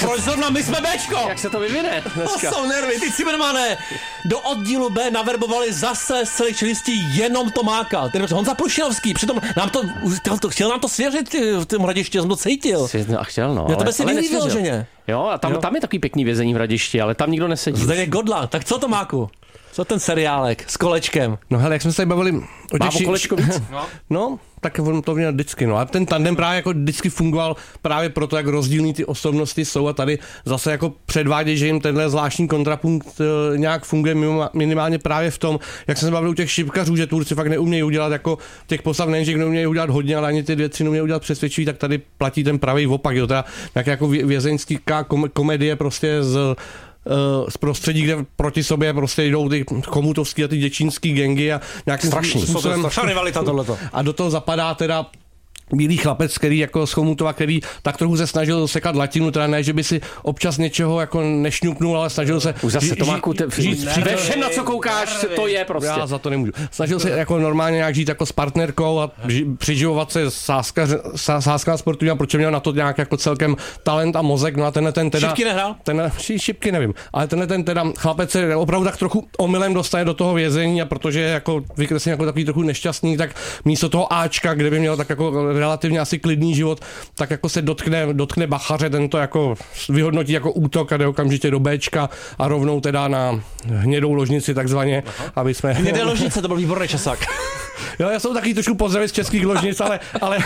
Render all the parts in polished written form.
proč zrovna my jsme Bčko? Jak se to vyvine dneska? To jsou nervy, ty Cimrmane. Do oddílu B naverbovali zase z celých čelistí jenom Tomáka. Ten Honza Prušinovský, přitom chtěl nám to svěřit v tom Hradišti, já jsem to cítil. A chtěl, no. Já tebe si vyhlídl vyloženě. Jo, a tam je takový pěkný vězení v Hradišti, ale tam nikdo nesedí. Zde je Godla, tak co Tomáku? Co ten seriálek s kolečkem? No hele, jak jsme se tady bavili o těch... kolečko víc? No, tak on to měl vždycky, no. A ten tandem právě jako vždycky fungoval právě proto, jak rozdílný ty osobnosti jsou a tady zase jako předvádět, že jim tenhle zvláštní kontrapunkt nějak funguje minimálně právě v tom, jak jsem se bavil u těch šipkařů, že Turci fakt neumějí udělat jako těch postav, nejen, že neumějí udělat hodně, ale ani ty 2-3 neumějí udělat přesvědčivý, tak tady platí ten pravý opak, jo, teda nějaká jako vězeňská komedie prostě z prostředí, kde proti sobě prostě jdou ty chomutovský a ty děčínský gengy a nějakým způsobem rivalita tohleto. A do toho zapadá teda bílý chlapec, který jako z Chomutova, který tak trochu se snažil sekat latinu, teda ne, že by si občas něčeho jako nešňupnul, ale snažil se už zase Tomáku, ve všem, na co koukáš, to je prostě. Já za to nemůžu. Snažil se jako normálně nějak žít jako s partnerkou a přiživovat se sázka sportu, a proč měl na to nějak jako celkem talent a mozek, no a tenhle ten teda... Šipky nehrál? Šipky nevím, ale tenhle ten teda chlapec se opravdu tak trochu omylem dostane do toho vězení a protože jako vykreslený jako takový trochu nešťastný, tak místo toho Ačka, kde by měl tak jako relativně asi klidný život, tak jako se dotkne bachaře, ten to jako vyhodnotí jako útok a jde okamžitě do Bčka a rovnou teda na hnědou ložnici takzvaně, aby jsme... Hnědé ložnice, to byl výborný časák. Jo, já jsem taky trošku pozdravit z českých ložnic, ale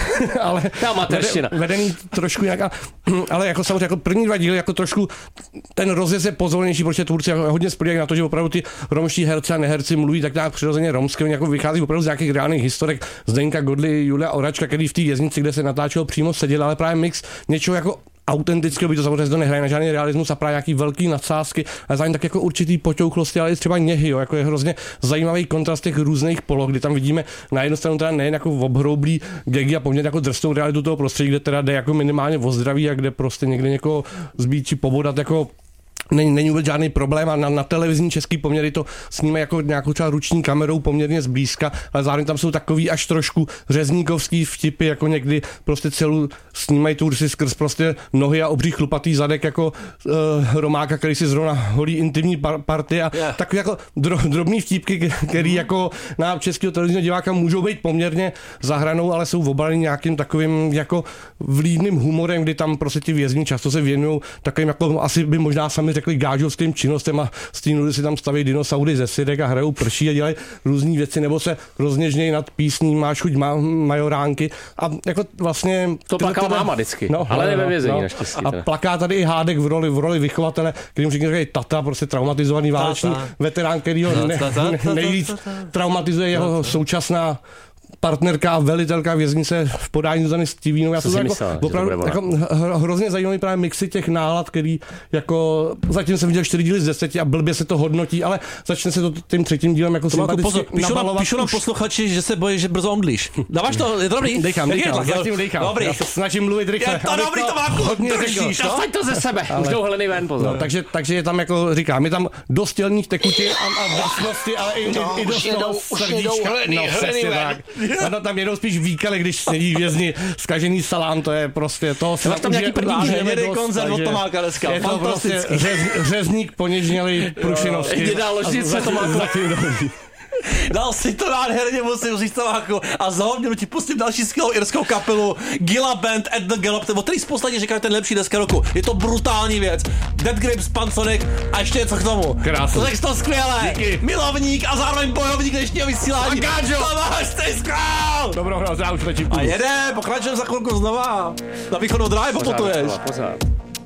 vedený trošku nějak, ale jako samozřejmě jako první 2 díly jako trošku ten rozjezd je pozvolnější, protože Tvůrci jako hodně spolíhají na to, že opravdu ty romští herci a neherci mluví tak nějak přirozeně romsky, oni jako vychází opravdu z nějakých reálných historek Zdeňka Godly, Julia Oračka, který v té věznici, kde se natáčelo, přímo seděl, ale právě mix něčeho jako autentického, by to samozřejmě to nehraje na žádný realismus a právě nějaký velký nadsázky, ale zároveň tak jako určitý poťouchlosti, ale i třeba něhy, jo, jako je hrozně zajímavý kontrast těch různých poloh, kdy tam vidíme na jednu stranu teda nejen jako obhroublý gagy a poměrně jako drsnou realitu toho prostředí, kde teda jde jako minimálně o zdraví a kde prostě někde někoho zbít či pobodat jako není vůbec žádný problém a na televizní český poměry to snímají jako nějakou třeba ruční kamerou poměrně zblízka, ale zároveň tam jsou takový až trošku řezníkovský vtipy, jako někdy prostě celou snímají Turci skrz prostě nohy a obří chlupatý zadek jako Romáka, který si zrovna holí intimní party a takový jako drobný vtipky, který jako na českého televizního diváka můžou být poměrně za hranou, ale jsou obalení nějakým takovým jako vlídným humorem, kdy tam prostě ti vězni často se věnují takovým jako asi by možná sami řekli gážovským činnostem a z té nudy si tam staví dinosaury ze syrek a hrajou prší a dělají různý věci, nebo se rozněžnějí nad písní Máš chuť majoránky a jako vlastně... To plaká máma vždycky, no, ale ne ve vězení naštěstí. A plaká tady i Hádek v roli vychovatele, který mu říkají tata, prostě traumatizovaný válečný veterán, který ho nejvíc traumatizuje jeho současná partnerka a velitelka věznice v podání Zuzany Stivínou. Já jsem opravdu hrozně zajímavý právě mixy těch nálad, který jako zatím jsem viděl 4 díly z 10 a blbě se to hodnotí, ale začne se to tím 3. dílem jako sympaticky nabalovat. Píšu na posluchači, že se bojí, že brzo omdlíš. Dáváš to? Je to dobrý? Dejchám. Dobrý. Já se snažím mluvit rychle. Je to dobrý, to Máku, hodně držíš, to? Dostaň to ze sebe, už jdou hleny ven, pozor. No, takže je tam jako říkám, je tam dost tělných tekutin a vlastnosti, ale i dost srdíčka. No, tam jedou spíš výkale, když sedí vězni zkažený salám, to je prostě to. Se tam nějaký první koncert od Tomáka dneska. Je to prostě řezník poněžnělej Prušinovský. Hnědá ložnice Tomáka. Dal si to nádherně, musím říct Tomáku. A za hodinu ti pustím další skvělou irskou kapelu Gila Band at the Galop, o který posledně říkají ten lepší deska roku. Je to brutální věc. Dead Grips, Pansonic a ještě něco k tomu. Krásný. Řekl to skvěle. Díky. Milovník a zároveň bojovník dnešního vysílání. Tomáš, jsi skvěl. Dobrou hru, já už lečím. A jede, pokračujeme za chvilku znova. Na východnou dráhu poputuješ. Pořád.